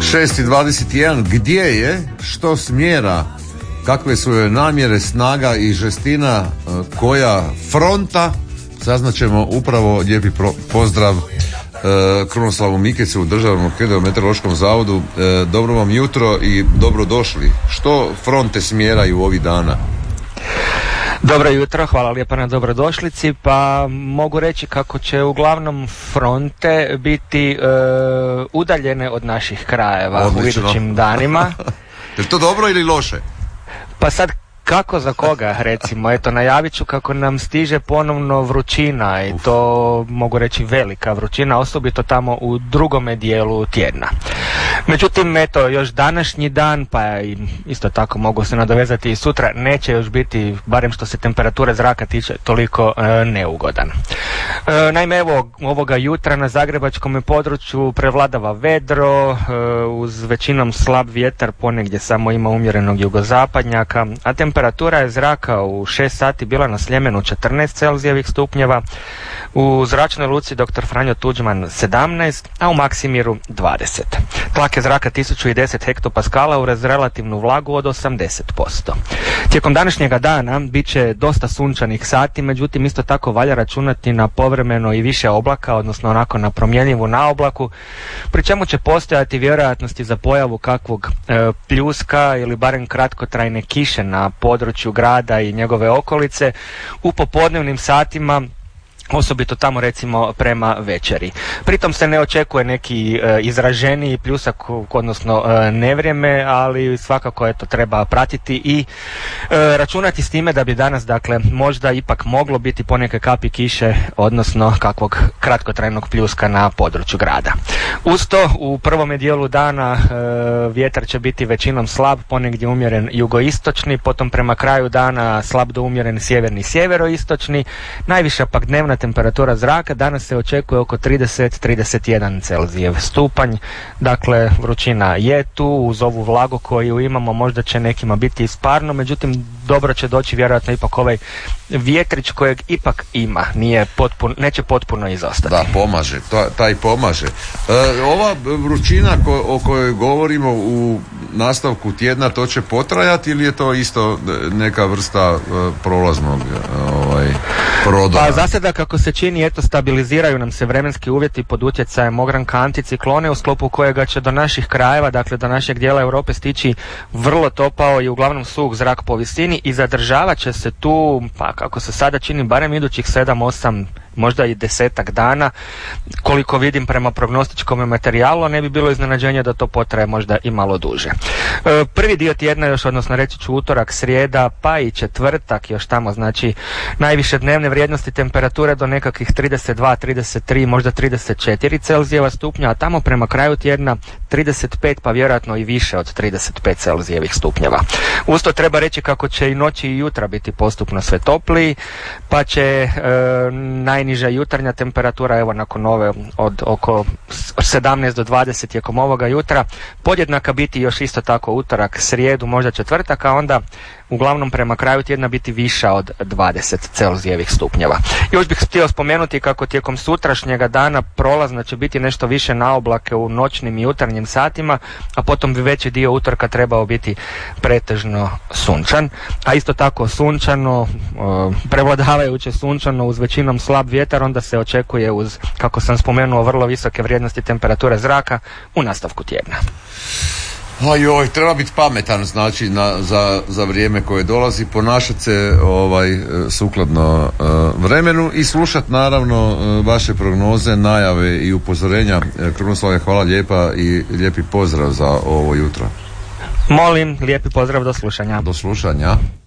6:21. Gdje je, što smjera, kakve su joj namjere, snaga i žestina, koja fronta, saznaćemo upravo. Lijepi pozdrav Krunoslavu Mikecu u Državnom hidrometeorološkom zavodu. Dobro vam jutro i dobrodošli. Što fronte smjeraju ovih dana? Dobro jutro, hvala lijepa na dobrodošlici. Pa mogu reći kako će uglavnom fronte biti udaljene od naših krajeva. Odlično. U idućim danima. Je li to dobro ili loše? Pa sad kako za koga, recimo, eto, najavit ću kako nam stiže ponovno vrućina i to mogu reći velika vrućina, osobito tamo u drugome dijelu tjedna. Međutim, eto, još današnji dan, pa i isto tako mogu se nadovezati i sutra, neće još biti, barem što se temperature zraka tiče, toliko neugodan. Naime, evo, ovoga jutra na zagrebačkom području prevladava vedro, uz većinom slab vjetar, ponegdje samo ima umjerenog jugozapadnjaka, a temperatura je zraka u 6 sati bila na Sljemenu 14 Celzijevih stupnjeva, u zračnoj luci Dr. Franjo Tuđman 17, a u Maksimiru 20. Tlak je zraka 1010 hektopaskala uz relativnu vlagu od 80%. Tijekom današnjega dana bit će dosta sunčanih sati, međutim isto tako valja računati na povremeno i više oblaka, odnosno onako na promjenjivu naoblaku, pri čemu će postojati vjerojatnosti za pojavu kakvog pljuska ili barem kratkotrajne kiše na području grada i njegove okolice u popodnevnim satima, osobito tamo recimo prema večeri. Pritom se ne očekuje neki izraženiji pljusak, odnosno nevrijeme, ali svakako eto treba pratiti i računati s time da bi danas dakle možda ipak moglo biti poneke kapi kiše, odnosno kakvog kratkotrajnog pljuska na području grada. Uz to u prvome dijelu dana vjetar će biti većinom slab, ponegdje umjeren jugoistočni, potom prema kraju dana slab do umjeren sjeverni sjeveroistočni. Najviša pak dnevna temperatura zraka danas se očekuje oko 30-31 Celzijev stupanj. Dakle, vrućina je tu, uz ovu vlagu koju imamo možda će nekima biti isparno, međutim dobro će doći vjerojatno ipak ovaj vjetrić kojeg ipak ima, neće potpuno izostati. Da, pomaže, taj pomaže. Ova vrućina o kojoj govorimo u nastavku tjedna, to će potrajati ili je to isto neka vrsta prolaznog prodora? Pa zasada kako se čini, eto, stabiliziraju nam se vremenski uvjeti pod utjecajem ogranka anticiklone, u sklopu kojega će do naših krajeva, dakle do našeg dijela Europe stići vrlo topao i uglavnom suh zrak po visini i zadržavat će se tu, pa kako se sada čini, barem idućih 7-8, možda i 10 dana, koliko vidim prema prognostičkom materijalu, a ne bi bilo iznenađenja da to potraje možda i malo duže. Prvi dio tjedna još, odnosno reći ću utorak, srijeda, pa i četvrtak još tamo, znači najviše dnevne vrijednosti temperature do nekakvih 32, 33, možda 34 Celzijeva stupnja, a tamo prema kraju tjedna 35, pa vjerojatno i više od 35 Celzijevih stupnjeva. Usto treba reći kako će i noći i jutra biti postupno sve topliji, pa će najniža jutarnja temperatura, evo nakon ove od oko 17 do 20 tijekom ovoga jutra, podjednaka biti još isto tako utorak, srijedu, možda četvrtak, a onda uglavnom prema kraju tjedna biti viša od 20 Celzijevih stupnjeva. Još bih htio spomenuti kako tijekom sutrašnjega dana prolazno će biti nešto više naoblake u noćnim i jutarnjim satima, a potom bi veći dio utorka trebao biti pretežno sunčan, a isto tako sunčano, prevladavajuće sunčano uz većinom slab vjetar, onda se očekuje uz, kako sam spomenuo, vrlo visoke vrijednosti temperature zraka u nastavku tjedna. Ajoj, treba biti pametan, znači, za vrijeme koje dolazi, ponašati se sukladno vremenu i slušati naravno vaše prognoze, najave i upozorenja. Krunoslave, hvala lijepa i lijepi pozdrav za ovo jutro. Molim, lijepi pozdrav, do slušanja. Do slušanja.